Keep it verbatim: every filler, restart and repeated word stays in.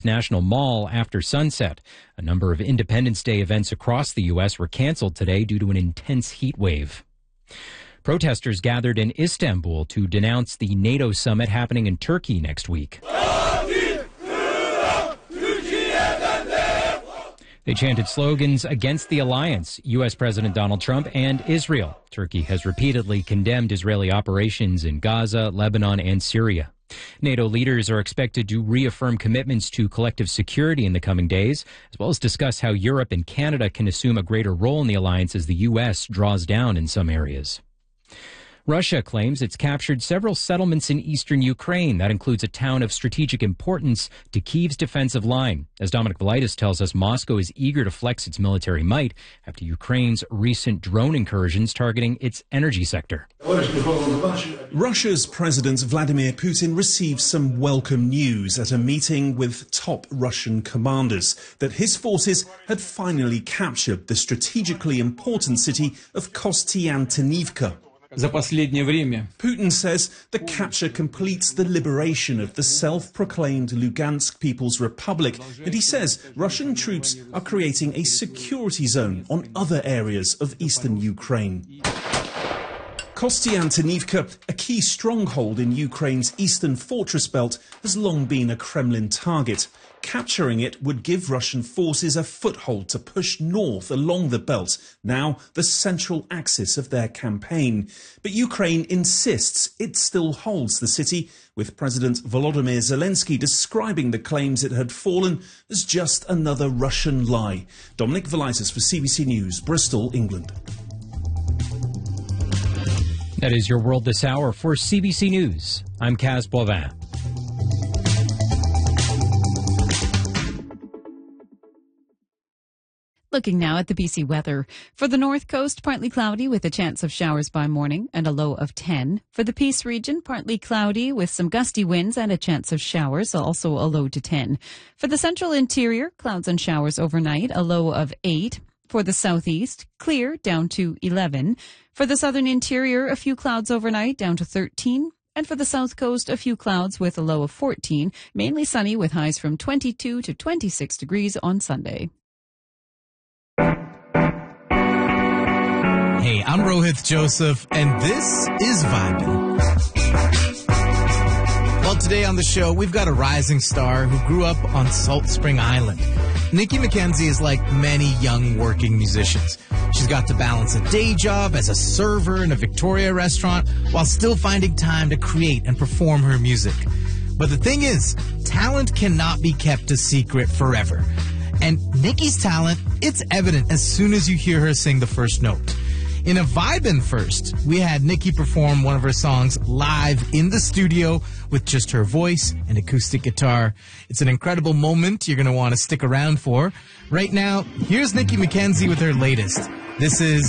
National Mall after sunset. A number of Independence Day events across the U S were canceled today due to an intense heat wave. Protesters gathered in Istanbul to denounce the NATO summit happening in Turkey next week. They chanted slogans against the alliance, U S. President Donald Trump, and Israel. Turkey has repeatedly condemned Israeli operations in Gaza, Lebanon, and Syria. NATO leaders are expected to reaffirm commitments to collective security in the coming days, as well as discuss how Europe and Canada can assume a greater role in the alliance as the U S draws down in some areas. Russia claims it's captured several settlements in eastern Ukraine. That includes a town of strategic importance to Kyiv's defensive line. As Dominic Velitis tells us, Moscow is eager to flex its military might after Ukraine's recent drone incursions targeting its energy sector. Russia's President Vladimir Putin received some welcome news at a meeting with top Russian commanders that his forces had finally captured the strategically important city of Kostiantynivka. Putin says the capture completes the liberation of the self-proclaimed Lugansk People's Republic, and he says Russian troops are creating a security zone on other areas of eastern Ukraine. Kostiantynivka, a key stronghold in Ukraine's eastern fortress belt, has long been a Kremlin target. Capturing it would give Russian forces a foothold to push north along the belt, now the central axis of their campaign. But Ukraine insists it still holds the city, with President Volodymyr Zelensky describing the claims it had fallen as just another Russian lie. Dominic Velitis for C B C News, Bristol, England. That is your World This Hour. For C B C News, I'm Kaz Boivin. Looking now at the B C weather. For the North Coast, partly cloudy with a chance of showers by morning and a low of ten. For the Peace region, partly cloudy with some gusty winds and a chance of showers, also a low to ten. For the central interior, clouds and showers overnight, a low of eight. For the southeast, clear, down to eleven. For the southern interior, a few clouds overnight, down to thirteen. And for the south coast, a few clouds with a low of fourteen. Mainly sunny with highs from twenty-two to twenty-six degrees on Sunday. Hey, I'm Rohith Joseph, and this is Vibin'. Well, today on the show, we've got a rising star who grew up on Salt Spring Island. Nikki McKenzie is like many young working musicians. She's got to balance a day job as a server in a Victoria restaurant while still finding time to create and perform her music. But the thing is, talent cannot be kept a secret forever. And Nikki's talent, it's evident as soon as you hear her sing the first note. In a Vibin' First, we had Nikki perform one of her songs live in the studio with just her voice and acoustic guitar. It's an incredible moment you're going to want to stick around for. Right now, here's Nikki McKenzie with her latest. This is